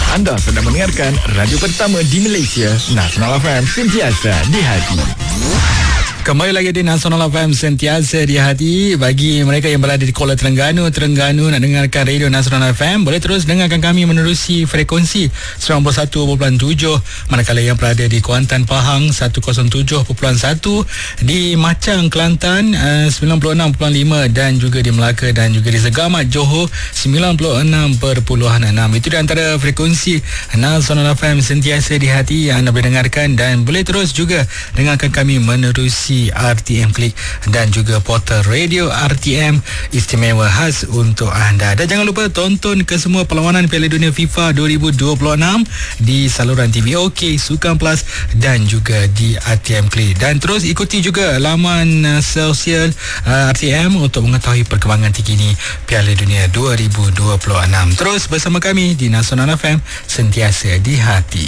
Anda sedang mendengarkan radio pertama di Malaysia, Nasional FM, sentiasa di hati. Kembali lagi di Nasional FM, sentiasa di hati. Bagi mereka yang berada di Kuala Terengganu nak dengarkan radio Nasional FM, boleh terus dengarkan kami menerusi frekuensi 91.7, manakala yang berada di Kuantan Pahang 107.1, di Machang Kelantan 96.5, dan juga di Melaka dan juga di Segamat Johor 96.6. Itu di antara frekuensi Nasional FM, sentiasa di hati yang anda boleh dengarkan, dan boleh terus juga dengarkan kami menerusi RTM Klik dan juga portal radio RTM istimewa khas untuk anda. Dan jangan lupa tonton kesemua perlawanan Piala Dunia FIFA 2026 di saluran TV OK, Sukan Plus dan juga di RTM Klik. Dan terus ikuti juga laman sosial RTM untuk mengetahui perkembangan terkini Piala Dunia 2026. Terus bersama kami di Nasional FM, sentiasa di hati.